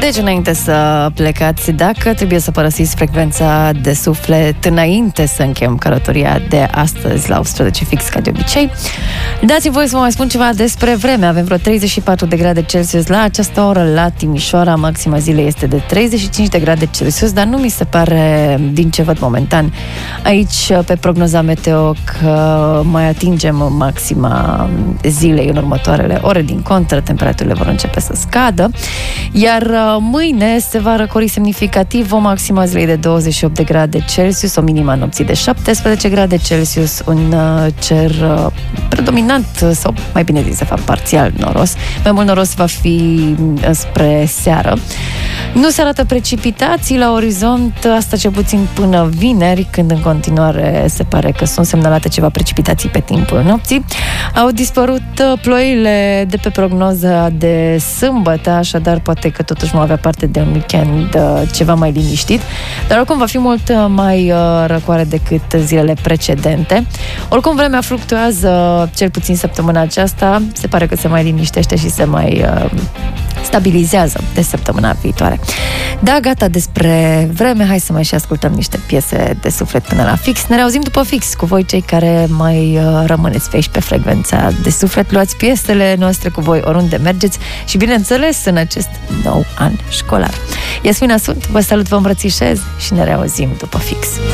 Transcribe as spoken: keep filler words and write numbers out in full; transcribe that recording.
Deci, înainte să plecați, dacă trebuie să părăsiți frecvența de suflet înainte să închem călătoria de astăzi la optsprezece fix, ca de obicei, dați-mi voie să vă mai spun ceva despre vreme. Avem vreo treizeci și patru de grade Celsius la această oră la Timișoara. Maxima zilei este de treizeci și cinci de grade Celsius, dar nu mi se pare, din ce văd momentan aici pe prognoza meteo, că mai atingem maxima zilei în următoarele ore. Din contră, temperaturile vor începe să scadă, iar mâine se va răcori semnificativ o maximă zilei de douăzeci și opt de grade Celsius, o minimă nopții de șaptesprezece grade Celsius, un cer predominant, sau mai bine zis, de fapt, parțial noros. Mai mult noros va fi spre seară. Nu se arată precipitații la orizont, asta cel puțin până vineri, când în continuare se pare că sunt semnalate ceva precipitații pe timpul nopții. Au dispărut ploile de pe prognoza de sâmbătă, așadar poate că totuși vom avea parte de un weekend ceva mai liniștit, dar oricum va fi mult mai răcoare decât zilele precedente. Oricum vremea fluctuează, cel puțin săptămâna aceasta, se pare că se mai liniștește și se mai stabilizează de săptămâna viitoare. Da, gata despre vreme, hai să mai și ascultăm niște piese de suflet până la fix. Ne reauzim după fix cu voi, cei care mai rămâneți pe aici pe frecvența de suflet. Luați piesele noastre cu voi oriunde mergeți și, bineînțeles, în acest nou an școlar. Iasmina sunt, vă salut, vă îmbrățișez și ne reauzim după fix.